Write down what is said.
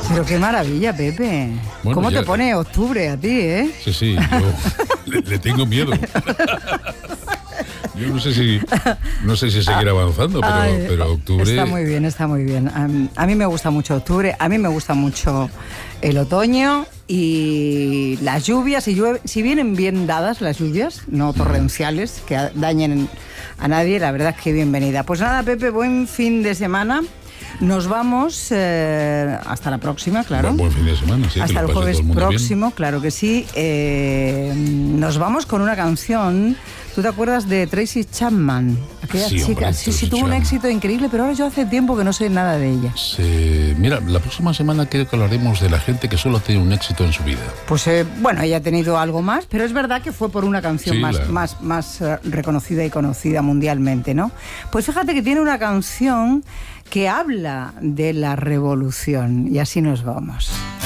Pero qué maravilla, Pepe. Bueno, ¿Cómo ya, te pone octubre a ti, eh? Sí, yo le tengo miedo. Yo no sé si seguir avanzando, pero octubre... Está muy bien, está muy bien. A mí me gusta mucho octubre, a mí me gusta mucho el otoño y las lluvias. Si vienen bien dadas las lluvias, no torrenciales, que dañen a nadie, la verdad es que bienvenida. Pues nada, Pepe, buen fin de semana. Nos vamos hasta la próxima, claro. Buen fin de semana, sí. Hasta el jueves próximo, bien. Claro que sí. Nos vamos con una canción. ¿Tú te acuerdas de Tracy Chapman? Aquella chica. Sí, tuvo un éxito increíble, pero ahora yo hace tiempo que no sé nada de ella. Sí, mira, la próxima semana creo que hablaremos de la gente que solo tiene un éxito en su vida. Pues bueno, ella ha tenido algo más, pero es verdad que fue por una canción más reconocida y conocida mundialmente, ¿no? Pues fíjate que tiene una canción que habla de la revolución, y así nos vamos.